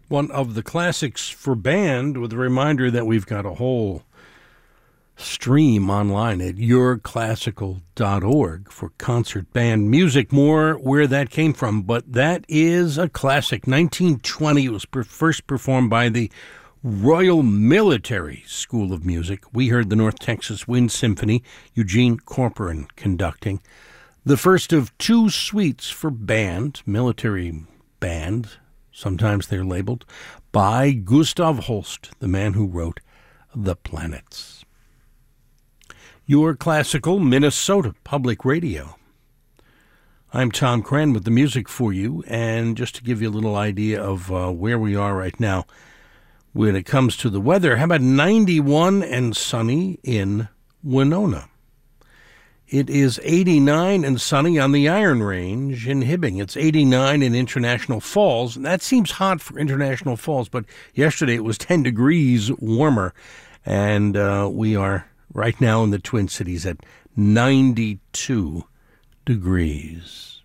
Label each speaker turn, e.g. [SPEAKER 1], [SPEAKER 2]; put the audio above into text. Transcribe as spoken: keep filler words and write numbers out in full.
[SPEAKER 1] One of the classics for band, with a reminder that we've got a whole stream online at your classical dot org for concert band music. More where that came from, but that is a classic. nineteen twenty, it was per- first performed by the Royal Military School of Music. We heard the North Texas Wind Symphony, Eugene Corcoran conducting. The first of two suites for band, military band, sometimes they're labeled, by Gustav Holst, the man who wrote The Planets. Your classical Minnesota Public Radio. I'm Tom Cran with the music for you, and just to give you a little idea of uh, where we are right now when it comes to the weather, how about ninety-one and sunny in Winona? It is eighty-nine and sunny on the Iron Range in Hibbing. It's eighty-nine in International Falls. That seems hot for International Falls, but yesterday it was ten degrees warmer, and uh, we are right now in the Twin Cities at ninety-two degrees.